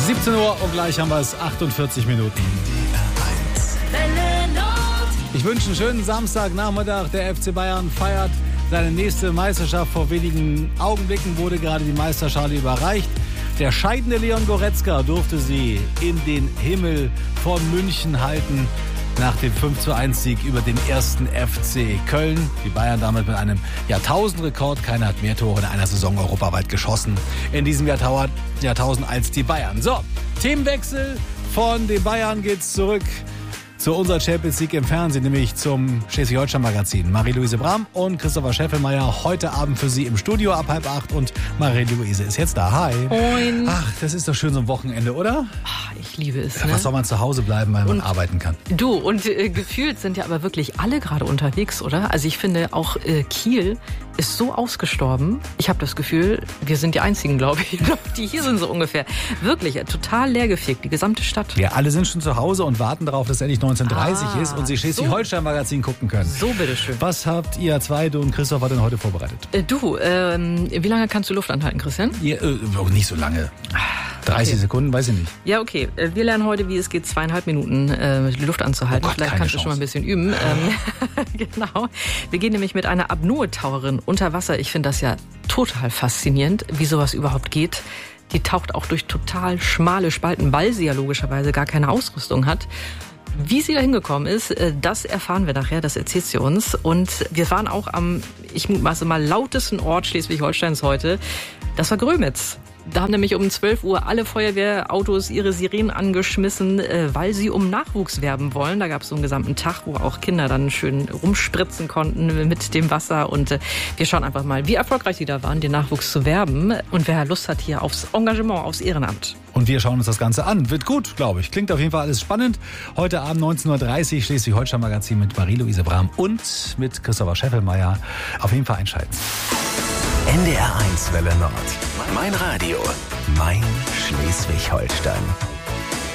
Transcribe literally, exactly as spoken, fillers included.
siebzehn Uhr und gleich haben wir es, achtundvierzig Minuten. Ich wünsche einen schönen Samstagnachmittag. Der F C Bayern feiert seine nächste Meisterschaft. Vor wenigen Augenblicken wurde gerade die Meisterschale überreicht. Der scheidende Leon Goretzka durfte sie in den Himmel von München halten. Nach dem fünf zu eins Sieg über den ersten F C Köln. Die Bayern damit mit einem Jahrtausendrekord. Keiner hat mehr Tore in einer Saison europaweit geschossen in diesem Jahrtausend als die Bayern. So, Themenwechsel. Von den Bayern geht's zurück zu unserer Champions League im Fernsehen, nämlich zum Schleswig-Holstein-Magazin. Marie-Louise Brahm und Christopher Scheffelmeier heute Abend für Sie im Studio ab halb acht und Marie-Louise ist jetzt da. Hi. Moin. Ach, das ist doch schön so ein Wochenende, oder? Ach, ich liebe es. Ja, Ne? was soll man zu Hause bleiben, weil man und arbeiten kann? Du, und äh, gefühlt sind ja aber wirklich alle gerade unterwegs, oder? Also ich finde auch äh, Kiel ist so ausgestorben. Ich habe das Gefühl, wir sind die Einzigen, glaube ich, die hier sind so ungefähr. Wirklich, äh, total leergefegt, die gesamte Stadt. Wir alle sind schon zu Hause und warten darauf, dass endlich neunzehn Uhr dreißig Ah, ist und Sie Schleswig-Holstein-Magazin gucken können. So, bitteschön. Was habt ihr zwei, du und Christopher, denn heute vorbereitet? Äh, du, ähm, wie lange kannst du Luft anhalten, Christian? Ihr, äh, nicht so lange. dreißig Okay. Sekunden, weiß ich nicht. Ja, okay. Äh, Wir lernen heute, wie es geht, zweieinhalb Minuten äh, die Luft anzuhalten. Oh Gott, Vielleicht keine kannst du schon mal ein bisschen üben. Ähm, genau. Wir gehen nämlich mit einer Apnoe-Taucherin unter Wasser. Ich finde das ja total faszinierend, wie sowas überhaupt geht. Die taucht auch durch total schmale Spalten, weil sie ja logischerweise gar keine Ausrüstung hat. Wie sie da hingekommen ist, äh, das erfahren wir nachher, das erzählt sie uns. Und wir waren auch am, ich mutmaße mal, lautesten Ort Schleswig-Holsteins heute. Das war Grömitz. Da haben nämlich um zwölf Uhr alle Feuerwehrautos ihre Sirenen angeschmissen, äh, weil sie um Nachwuchs werben wollen. Da gab es so einen gesamten Tag, wo auch Kinder dann schön rumspritzen konnten mit dem Wasser. Und äh, wir schauen einfach mal, wie erfolgreich sie da waren, den Nachwuchs zu werben. Und wer Lust hat hier aufs Engagement, aufs Ehrenamt. Und wir schauen uns das Ganze an. Wird gut, glaube ich. Klingt auf jeden Fall alles spannend. Heute Abend neunzehn Uhr dreißig Schleswig-Holstein-Magazin mit Marie-Louise Brahm und mit Christopher Scheffelmeier. Auf jeden Fall einschalten. N D R eins Welle Nord. Mein Radio. Mein Schleswig-Holstein.